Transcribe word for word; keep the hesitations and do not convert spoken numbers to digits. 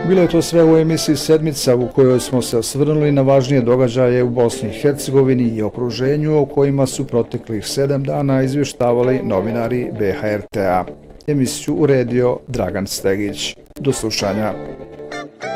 Bilo je to sve u emisiji Sedmica u kojoj smo se osvrnuli na važnije događaje u Bosni i Hercegovini i okruženju o kojima su proteklih sedam dana izvještavali novinari B H R T A. Emisiju uredio Dragan Stegić. Do slušanja.